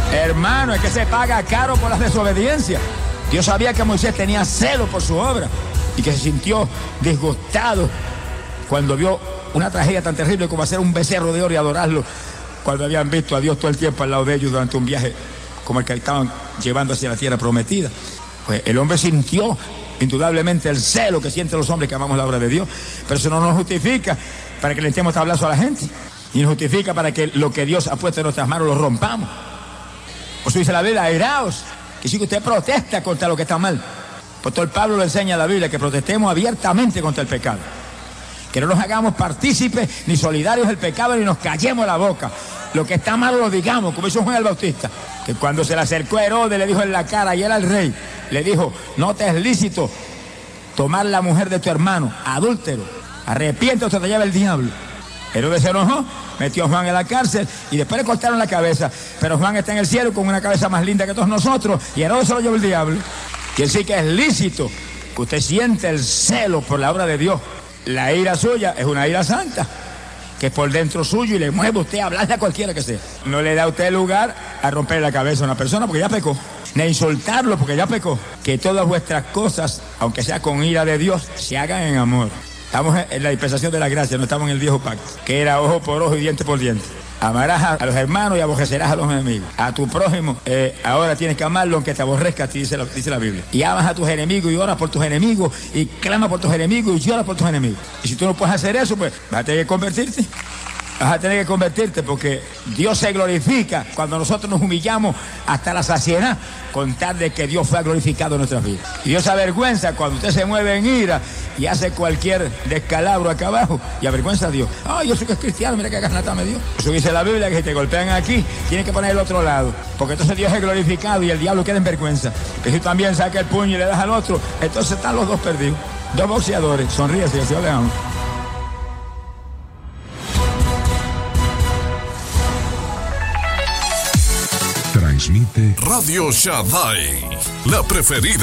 Hermano, es que se paga caro por las desobediencias. Dios sabía que Moisés tenía celo por su obra y que se sintió disgustado cuando vio una tragedia tan terrible como hacer un becerro de oro y adorarlo, cuando habían visto a Dios todo el tiempo al lado de ellos durante un viaje como el que estaban llevando hacia la tierra prometida. Pues el hombre sintió indudablemente el celo que sienten los hombres que amamos la obra de Dios, pero eso no nos justifica para que le echemos tablazo a la gente, y nos justifica para que lo que Dios ha puesto en nuestras manos lo rompamos. Por eso dice la Biblia, airaos, que si usted protesta contra lo que está mal. Por todo el Pablo lo enseña la Biblia, que protestemos abiertamente contra el pecado, que no nos hagamos partícipes ni solidarios del pecado ni nos callemos la boca. Lo que está mal lo digamos, como hizo Juan el Bautista, que cuando se le acercó a Herodes le dijo en la cara, y era el rey, le dijo, no te es lícito tomar la mujer de tu hermano, adúltero, arrepiéntete o te lleva el diablo. Herodes se enojó, metió a Juan en la cárcel y después le cortaron la cabeza, pero Juan está en el cielo con una cabeza más linda que todos nosotros, y Herodes se lo llevó el diablo. Quiere decir que es lícito que usted siente el celo por la obra de Dios. La ira suya es una ira santa, que es por dentro suyo y le mueve a usted a hablarle a cualquiera que sea. No le da a usted lugar a romper la cabeza a una persona porque ya pecó, ni a insultarlo porque ya pecó. Que todas vuestras cosas, aunque sea con ira de Dios, se hagan en amor. Estamos en la dispensación de la gracia, no estamos en el viejo pacto, que era ojo por ojo y diente por diente. Amarás a los hermanos y aborrecerás a los enemigos. A tu prójimo, ahora tienes que amarlo aunque te aborrezca, dice la Biblia. Y amas a tus enemigos y oras por tus enemigos y clama por tus enemigos y lloras por tus enemigos. Y si tú no puedes hacer eso, pues vas a tener que convertirte. Vas a tener que convertirte, porque Dios se glorifica cuando nosotros nos humillamos hasta la saciedad, con tal de que Dios fue glorificado en nuestras vidas. Y Dios se avergüenza cuando usted se mueve en ira y hace cualquier descalabro acá abajo y avergüenza a Dios. Ay, yo soy que es cristiano, mira qué garnata me dio. Eso dice la Biblia, que si te golpean aquí, tienes que poner el otro lado, porque entonces Dios es glorificado y el diablo queda en vergüenza. Que si también saca el puño y le das al otro, entonces están los dos perdidos. Dos boxeadores, sonríe, si así le amo. Transmite Radio Shaddai, la preferida.